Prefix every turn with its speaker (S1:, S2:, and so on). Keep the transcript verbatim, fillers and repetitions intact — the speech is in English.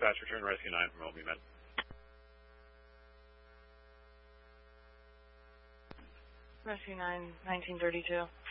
S1: dispatch, return Rescue nine from Obi Med.
S2: Rescue nine, nineteen thirty-two.